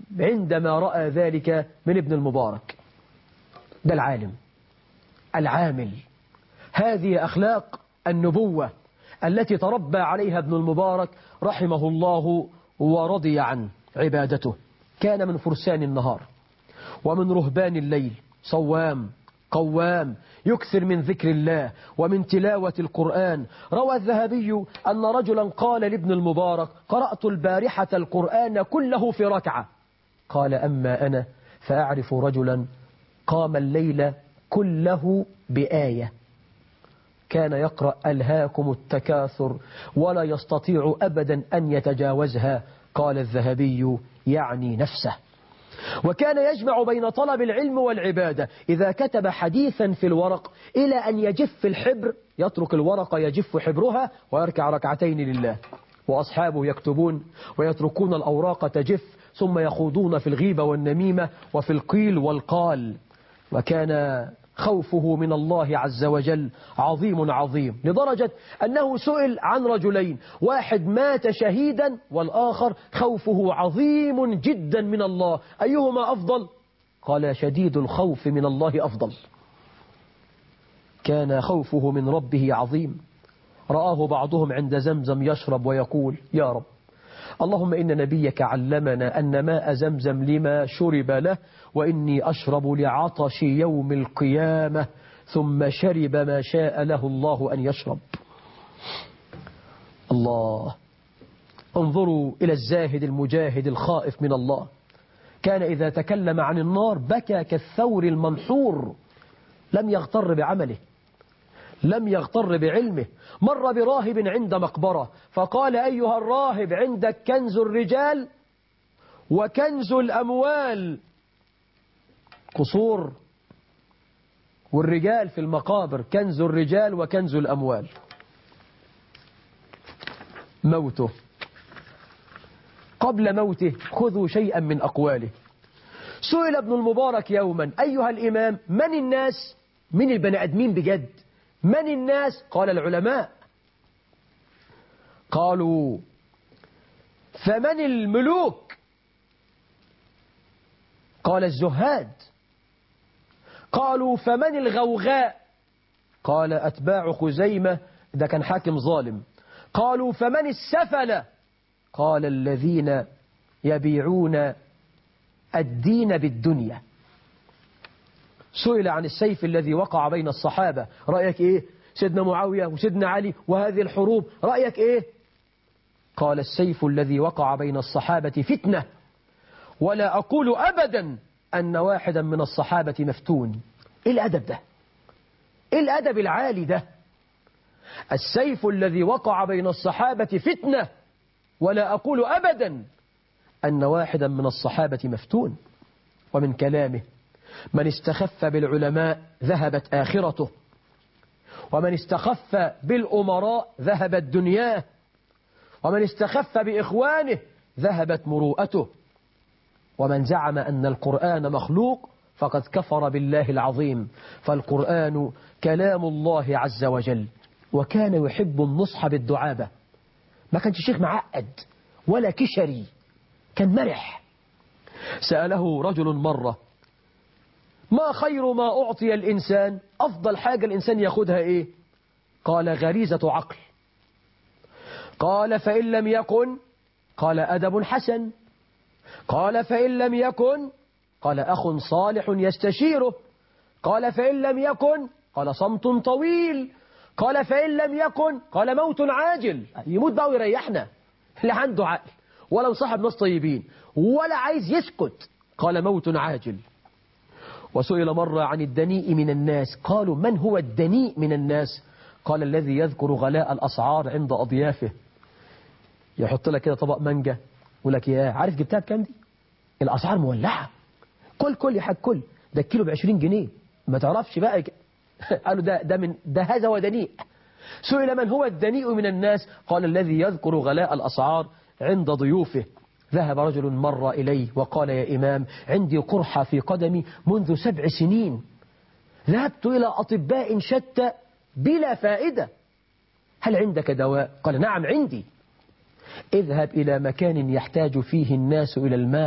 عندما رأى ذلك من ابن المبارك. ده العالم العامل، هذه أخلاق النبوة التي تربى عليها ابن المبارك رحمه الله ورضي عن عبادته. كان من فرسان النهار ومن رهبان الليل، صوام قوام، يكثر من ذكر الله ومن تلاوة القرآن. روى الذهبي أن رجلا قال لابن المبارك: قرأت البارحة القرآن كله في ركعة. قال: أما أنا فأعرف رجلا قام الليل كله بآية، كان يقرأ ألهاكم التكاثر ولا يستطيع أبدا أن يتجاوزها. قال الذهبي: يعني نفسه. وكان يجمع بين طلب العلم والعبادة. إذا كتب حديثا في الورق إلى أن يجف الحبر يترك الورق يجف حبرها ويركع ركعتين لله. وأصحابه يكتبون ويتركون الأوراق تجف ثم يخوضون في الغيبة والنميمة وفي القيل والقال. وكان خوفه من الله عز وجل عظيم عظيم، لدرجة أنه سئل عن رجلين، واحد مات شهيدا والآخر خوفه عظيم جدا من الله، أيهما أفضل؟ قال: شديد الخوف من الله أفضل. كان خوفه من ربه عظيم. رآه بعضهم عند زمزم يشرب ويقول: يا رب، اللهم إن نبيك علمنا أن ماء زمزم لما شرب له، وإني أشرب لعطش يوم القيامة. ثم شرب ما شاء له الله أن يشرب. الله، انظروا إلى الزاهد المجاهد الخائف من الله. كان إذا تكلم عن النار بكى كالثور المنحور. لم يغتر بعمله، لم يغتر بعلمه. مر براهب عند مقبرة فقال: أيها الراهب، عندك كنز الرجال وكنز الأموال. قصور والرجال في المقابر، كنز الرجال وكنز الأموال. موته، قبل موته خذوا شيئا من أقواله. سئل ابن المبارك يوما: أيها الإمام، من الناس؟ من البني آدمين بجد؟ من الناس؟ قال: العلماء. قالوا: فمن الملوك؟ قال: الزهاد. قالوا: فمن الغوغاء؟ قال: أتباع خزيمة، ده كان حاكم ظالم. قالوا: فمن السفلة؟ قال: الذين يبيعون الدين بالدنيا. سئل عن السيف الذي وقع بين الصحابة: رأيك إيه؟ سيدنا معاوية وسيدنا علي وهذه الحروب، رأيك إيه؟ قال: السيف الذي وقع بين الصحابة فتنة، ولا أقول أبدا أن واحدا من الصحابة مفتون. إيه الأدب ده؟ إيه الأدب العالي ده؟ السيف الذي وقع بين الصحابة فتنة، ولا أقول أبدا أن واحدا من الصحابة مفتون. ومن كلامه: من استخف بالعلماء ذهبت آخرته، ومن استخف بالأمراء ذهبت دنياه، ومن استخف بإخوانه ذهبت مروءته، ومن زعم أن القرآن مخلوق فقد كفر بالله العظيم، فالقرآن كلام الله عز وجل. وكان يحب النصح بالدعابة، ما كانش شيخ معقد ولا كشري، كان مرح. سأله رجل مرة: ما خير ما أعطي الإنسان؟ أفضل حاجة الإنسان يأخذها إيه؟ قال: غريزة عقل. قال: فإن لم يكن؟ قال: أدب حسن. قال: فإن لم يكن؟ قال: أخ صالح يستشيره. قال: فإن لم يكن؟ قال: صمت طويل. قال: فإن لم يكن؟ قال: موت عاجل، يموت بقى ويريحنا، لا عنده عقل ولا مصاحب ناس طيبين ولا عايز يسكت. قال: موت عاجل. وسئل مرة عن الدنيء من الناس، قالوا: من هو الدنيء من الناس؟ قال: الذي يذكر غلاء الأسعار عند أضيافه. يحط لك كده طبق مانجا يقول لك: يا عارف جبتها بكام دي؟ الأسعار مولعة، كل يا حاج كل ده الكيلو ب20 جنيه، ما تعرفش بقى. قالوا: ده هذا هو دنيء. سئل: من هو الدنيء من الناس؟ قال: الذي يذكر غلاء الأسعار عند ضيوفه. ذهب رجل مرة إليه وقال: يا إمام، عندي قرحة في قدمي منذ 7 سنين، ذهبت إلى أطباء شتى بلا فائدة، هل عندك دواء؟ قال: نعم عندي. اذهب إلى مكان يحتاج فيه الناس إلى الماء